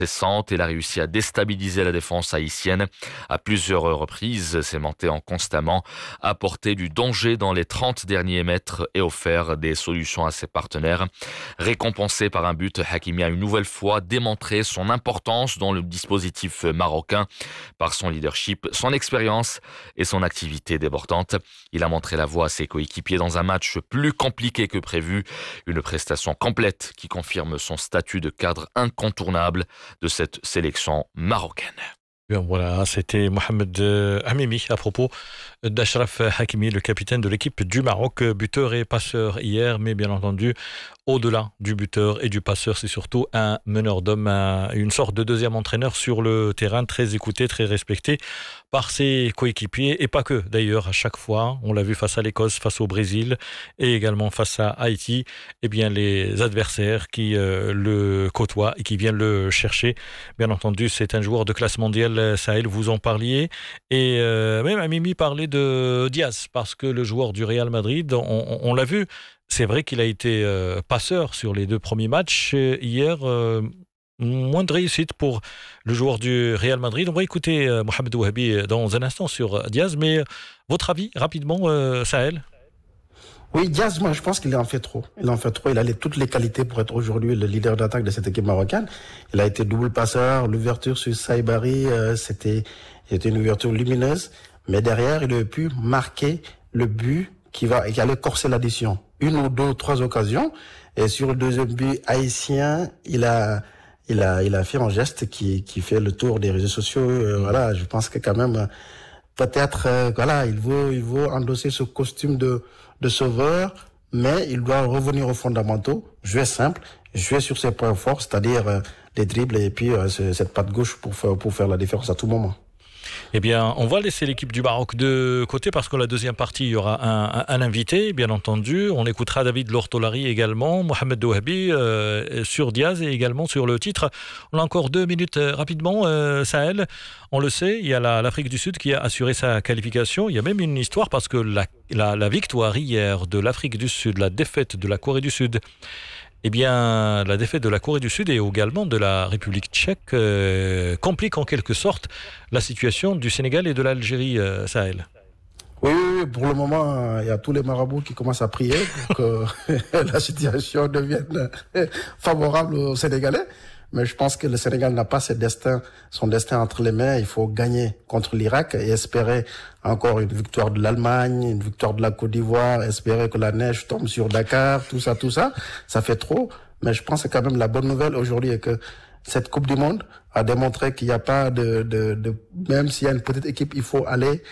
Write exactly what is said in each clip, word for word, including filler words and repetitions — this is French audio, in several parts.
incessante. Il a réussi à déstabiliser la défense haïtienne à plusieurs reprises, s'aimantant constamment, apporter du danger dans les trente derniers mètres et offert des solutions à ses partenaires. Récompensé par un but, Hakimi a une nouvelle fois démontré son importance dans le dispositif marocain par son leadership, son expérience et son activité débordante. Il a montré la voie à ses coéquipiers dans un match plus compliqué que prévu. Une prestation complète qui confirme son statut de cadre incontournable de cette sélection marocaine. Bien, voilà, c'était Mohamed Hamimi à propos d'Achraf Hakimi, le capitaine de l'équipe du Maroc, buteur et passeur hier, mais bien entendu, au-delà du buteur et du passeur, c'est surtout un meneur d'hommes, un, une sorte de deuxième entraîneur sur le terrain, très écouté, très respecté par ses coéquipiers, et pas que d'ailleurs, à chaque fois, on l'a vu face à l'Écosse, face au Brésil, et également face à Haïti, eh bien les adversaires qui euh, le côtoient et qui viennent le chercher, bien entendu, c'est un joueur de classe mondiale, Sahel, vous en parliez, et euh, même Hamimi parlait de Diaz, parce que le joueur du Real Madrid, on, on, on l'a vu, c'est vrai qu'il a été euh, passeur sur les deux premiers matchs. Hier, euh, moins de réussite pour le joueur du Real Madrid. On va écouter euh, Mohamed Ouahabi dans un instant sur Diaz, mais euh, votre avis, rapidement, euh, Sahel? Oui, Diaz, moi, je pense qu'il en fait trop. Il en fait trop. Il a les, toutes les qualités pour être aujourd'hui le leader d'attaque de cette équipe marocaine. Il a été double passeur. L'ouverture sur Saïbari, euh, c'était, c'était une ouverture lumineuse. Mais derrière, il a pu marquer le but qui va, qui allait corser l'addition. Une ou deux, trois occasions. Et sur le deuxième but haïtien, il a, il a, il a fait un geste qui, qui fait le tour des réseaux sociaux. Euh, voilà, je pense que quand même, peut-être, euh, voilà, il veut, il veut endosser ce costume de, de sauveur, mais il doit revenir aux fondamentaux, jouer simple, jouer sur ses points forts, c'est-à-dire euh, les dribbles et puis euh, cette patte gauche pour faire, pour faire la différence à tout moment. Eh bien, on va laisser l'équipe du Maroc de côté parce que la deuxième partie, il y aura un, un, un invité, bien entendu. On écoutera David Lortolari également, Mohamed Ouahabi euh, sur Diaz et également sur le titre. On a encore deux minutes euh, rapidement. Euh, Sahel, on le sait, il y a la, l'Afrique du Sud qui a assuré sa qualification. Il y a même une histoire parce que la, la, la victoire hier de l'Afrique du Sud, la défaite de la Corée du Sud, eh bien, la défaite de la Corée du Sud et également de la République tchèque euh, complique en quelque sorte la situation du Sénégal et de l'Algérie, euh, Sahel. Oui, oui, pour le moment, il y a tous les marabouts qui commencent à prier pour que la situation devienne favorable aux Sénégalais. Mais je pense que le Sénégal n'a pas ce destin, son destin entre les mains. Il faut gagner contre l'Irak et espérer encore une victoire de l'Allemagne, une victoire de la Côte d'Ivoire, espérer que la neige tombe sur Dakar, tout ça, tout ça. Ça fait trop. Mais je pense que quand même la bonne nouvelle aujourd'hui est que cette Coupe du Monde a démontré qu'il n'y a pas de, de, de, même s'il y a une petite équipe, il faut aller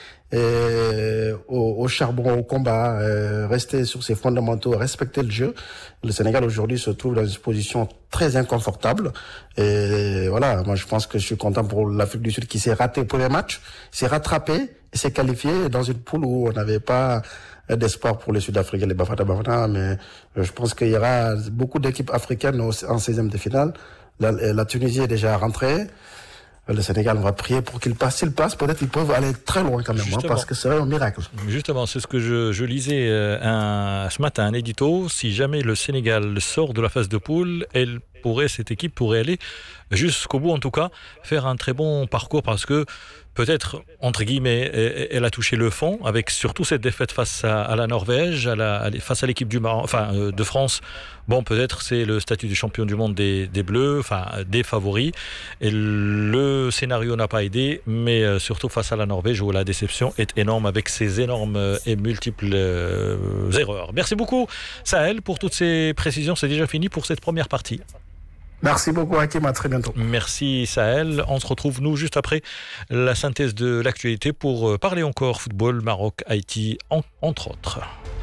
euh, au, au charbon, au combat, euh, rester sur ses fondamentaux, respecter le jeu. Le Sénégal aujourd'hui se trouve dans une position très inconfortable. Et voilà, moi je pense que je suis content pour l'Afrique du Sud qui s'est raté au premier match, s'est rattrapé et s'est qualifié dans une poule où on n'avait pas d'espoir pour les Sud-Africains, les Bafana Bafana, mais je pense qu'il y aura beaucoup d'équipes africaines en seizième de finale. La, la Tunisie est déjà rentrée. Le Sénégal, on va prier pour qu'il passe. S'il passe, peut-être qu'ils peuvent aller très loin quand même, hein, parce que c'est un miracle. Justement, c'est ce que je, je lisais euh, un, ce matin, un édito. Si jamais le Sénégal sort de la phase de poule, elle pourrait, cette équipe pourrait aller jusqu'au bout, en tout cas, faire un très bon parcours parce que peut-être, entre guillemets, elle a touché le fond avec surtout cette défaite face à, à la Norvège, à la, à, face à l'équipe du Maroc, enfin, euh, de France. Bon, peut-être c'est le statut de champion du monde des, des Bleus, enfin, des favoris. Et le scénario n'a pas aidé, mais euh, surtout face à la Norvège où la déception est énorme avec ses énormes euh, et multiples euh, erreurs. Merci beaucoup, Sahel, pour toutes ces précisions. C'est déjà fini pour cette première partie. Merci beaucoup, Hakim. À très bientôt. Merci, Sahel. On se retrouve, nous, juste après la synthèse de l'actualité pour parler encore football, Maroc, Haïti, en, entre autres.